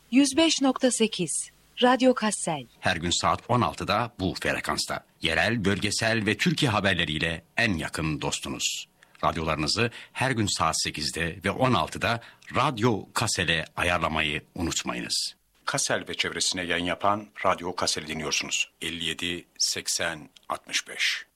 105.8 Radyo Kassel. Her gün saat 16'da bu frekansta. Yerel, bölgesel ve Türkiye haberleriyle en yakın dostunuz. Radyolarınızı her gün saat 8'de ve 16'da Radyo Kassel'e ayarlamayı unutmayınız. Kassel ve çevresine yayın yapan Radyo Kassel'i dinliyorsunuz. 57 80 65.